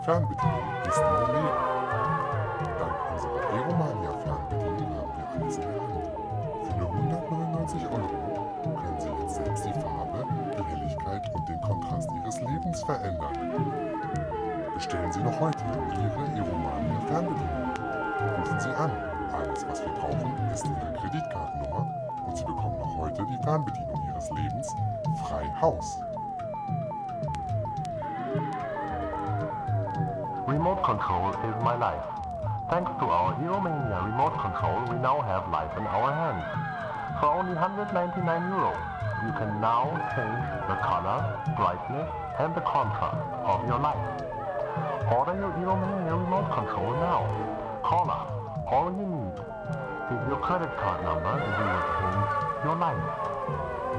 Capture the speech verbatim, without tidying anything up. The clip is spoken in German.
Fernbedienung ist mein Leben. Dank unserer Aeromania-Fernbedienung haben wir alles in der Hand. Für nur hundertneunundneunzig Euro können Sie jetzt selbst die Farbe, die Helligkeit und den Kontrast Ihres Lebens verändern. Bestellen Sie noch heute Ihre Aeromania-Fernbedienung. Rufen Sie an. Alles, was wir brauchen, ist Ihre Kreditkartennummer und Sie bekommen noch heute die Fernbedienung Ihres Lebens frei Haus. Remote control is my life. Thanks to our Aeromania remote control, we now have life in our hands. For only one hundred ninety-nine euro, you can now change the color, brightness and the contrast of your life. Order your Aeromania remote control now. Call us. All you need is your credit card number and we will change your life.